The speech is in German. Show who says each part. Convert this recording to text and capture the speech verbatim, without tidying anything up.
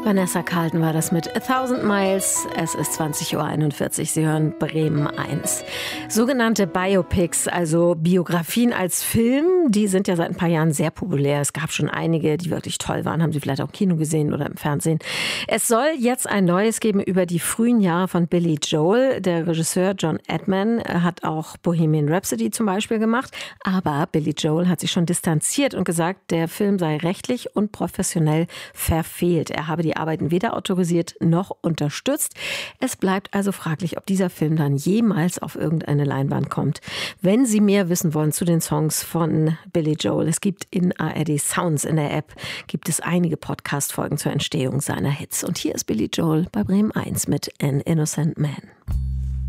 Speaker 1: Vanessa Carlton war das mit A Thousand Miles. Es ist zwanzig Uhr einundvierzig. Sie hören Bremen eins. Sogenannte Biopics, also Biografien als Film, die sind ja seit ein paar Jahren sehr populär. Es gab schon einige, die wirklich toll waren. Haben Sie vielleicht auch im Kino gesehen oder im Fernsehen. Es soll jetzt ein neues geben über die frühen Jahre von Billy Joel. Der Regisseur John Edman hat auch Bohemian Rhapsody zum Beispiel gemacht. Aber Billy Joel hat sich schon distanziert und gesagt, der Film sei rechtlich und professionell verfehlt. Er habe die Arbeiten weder autorisiert noch unterstützt. Es bleibt also fraglich, ob dieser Film dann jemals auf irgendeine Leinwand kommt. Wenn Sie mehr wissen wollen zu den Songs von Billy Joel, es gibt in A R D Sounds in der App, gibt es einige Podcast-Folgen zur Entstehung seiner Hits. Und hier ist Billy Joel bei Bremen eins mit An Innocent Man.